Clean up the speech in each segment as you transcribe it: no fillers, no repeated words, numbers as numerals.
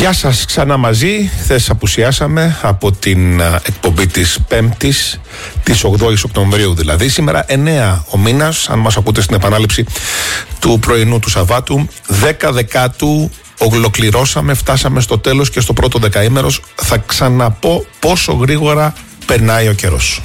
Γεια σας, ξανά μαζί. Χθες απουσιάσαμε από την εκπομπή της 5ης, της 8ης Οκτωβρίου δηλαδή. Σήμερα 9 ο μήνας, αν μας ακούτε στην επανάληψη του πρωινού του Σαββάτου. 10 Δεκάτου ολοκληρώσαμε, φτάσαμε στο τέλος και στο πρώτο δεκαήμερος. Θα ξαναπώ πόσο γρήγορα περνάει ο καιρός.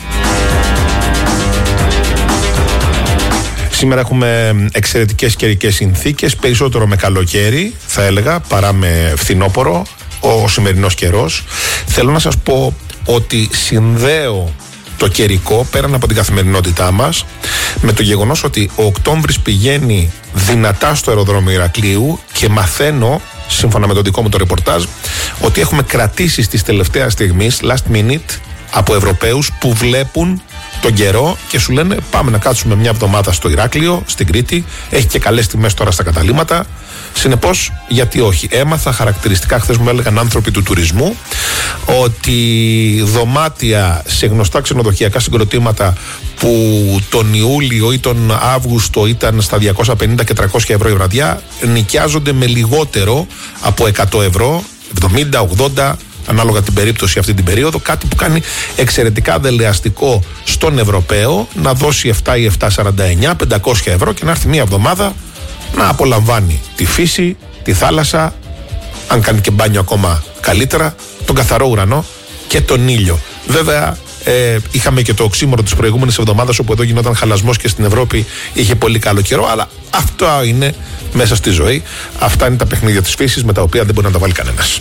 Σήμερα έχουμε εξαιρετικές καιρικές συνθήκες, περισσότερο με καλοκαίρι θα έλεγα παρά με φθινόπωρο ο σημερινός καιρός. Θέλω να σας πω ότι συνδέω το καιρικό πέραν από την καθημερινότητά μας με το γεγονός ότι ο Οκτώβρης πηγαίνει δυνατά στο αεροδρόμιο Ηρακλείου και μαθαίνω, σύμφωνα με το δικό μου το ρεπορτάζ, ότι έχουμε κρατήσεις της τελευταίας στιγμής, last minute, από Ευρωπαίους που βλέπουν τον καιρό και σου λένε πάμε να κάτσουμε μια εβδομάδα στο Ηράκλειο, στην Κρήτη. Έχει και καλές τιμές τώρα στα καταλύματα. Συνεπώς, γιατί όχι. Έμαθα χαρακτηριστικά, χθες μου έλεγαν άνθρωποι του τουρισμού, ότι δωμάτια σε γνωστά ξενοδοχειακά συγκροτήματα που τον Ιούλιο ή τον Αύγουστο ήταν στα 250 και 300 ευρώ η βραδιά, νοικιάζονται με λιγότερο από 100 ευρώ, 70, 80, ανάλογα την περίπτωση αυτή την περίοδο, κάτι που κάνει εξαιρετικά δελεαστικό στον Ευρωπαίο να δώσει 7 ή 7,49, 500 ευρώ και να έρθει μια εβδομάδα να απολαμβάνει τη φύση, τη θάλασσα, αν κάνει και μπάνιο ακόμα καλύτερα, τον καθαρό ουρανό και τον ήλιο. Βέβαια, είχαμε και το οξύμορο της προηγούμενης εβδομάδας όπου εδώ γινόταν χαλασμός και στην Ευρώπη είχε πολύ καλό καιρό, αλλά αυτό είναι μέσα στη ζωή. Αυτά είναι τα παιχνίδια της φύσης με τα οποία δεν μπορεί να τα βάλει κανένας.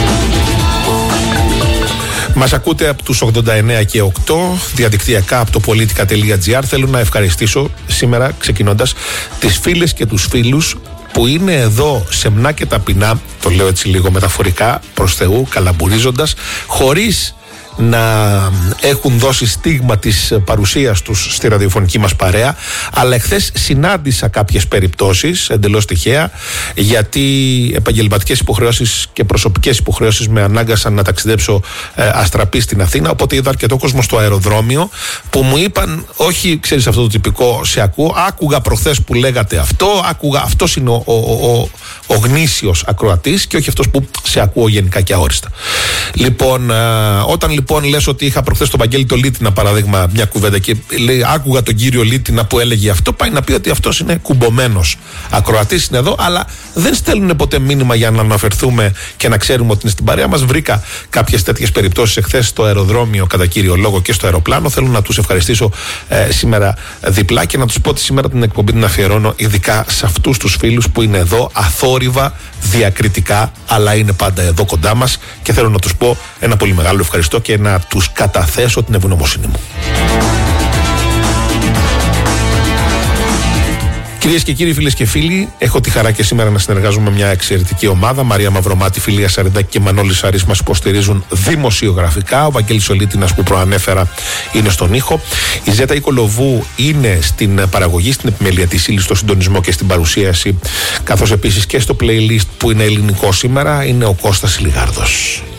Μας ακούτε από τους 89 και 8 διαδικτυακά από το politica.gr. Θέλω να ευχαριστήσω σήμερα, ξεκινώντας, τις φίλες και τους φίλους που είναι εδώ σεμνά και ταπεινά, το λέω έτσι λίγο μεταφορικά, προς Θεού, καλαμπουρίζοντας, χωρίς να έχουν δώσει στίγμα της παρουσίας τους στη ραδιοφωνική μας παρέα, αλλά εχθές συνάντησα κάποιες περιπτώσεις εντελώς τυχαία, γιατί επαγγελματικές υποχρεώσεις και προσωπικές υποχρεώσεις με ανάγκασαν να ταξιδέψω αστραπή στην Αθήνα, οπότε είδα αρκετό κόσμο στο αεροδρόμιο που μου είπαν, όχι ξέρεις αυτό το τυπικό, σε ακούω, άκουγα προχθές που λέγατε αυτό, άκουγα, αυτός είναι ο γνήσιος ακροατής και όχι αυτός που σε ακούω γενικά και αόριστα. Λοιπόν, όταν λοιπόν λες ότι είχα προχθές τον Βαγγέλη το Λίτινα, παράδειγμα, μια κουβέντα και λέει, άκουγα τον κύριο Λίτινα που έλεγε αυτό, πάει να πει ότι αυτός είναι κουμπωμένος ακροατής, είναι εδώ, αλλά δεν στέλνουν ποτέ μήνυμα για να αναφερθούμε και να ξέρουμε ότι είναι στην παρέα μας. Βρήκα κάποιες τέτοιες περιπτώσεις εχθές στο αεροδρόμιο, κατά κύριο λόγο, και στο αεροπλάνο. Θέλω να τους ευχαριστήσω σήμερα διπλά και να τους πω ότι σήμερα την εκπομπή την αφιερώνω ειδικά σε αυτούς τους φίλους που είναι εδώ αθόρυβα, διακριτικά, αλλά είναι πάντα εδώ κοντά μας και θέλω να τους πω ένα πολύ μεγάλο ευχαριστώ και να τους καταθέσω την ευγνωμοσύνη μου. Κυρίες και κύριοι, φίλες και φίλοι, έχω τη χαρά και σήμερα να συνεργάζομαι με μια εξαιρετική ομάδα. Μαρία Μαυρομάτη, Φιλία Σαριδάκη και Μανώλης Σαρής μας υποστηρίζουν δημοσιογραφικά. Ο Βαγγέλης ο Λίτινας που προανέφερα είναι στον ήχο. Η Ζέτα Οικολοβού είναι στην παραγωγή, στην επιμέλεια της ύλης, στο συντονισμό και στην παρουσίαση, καθώς επίσης και στο playlist που είναι ελληνικό σήμερα είναι ο Κώστας Λιγάρδος.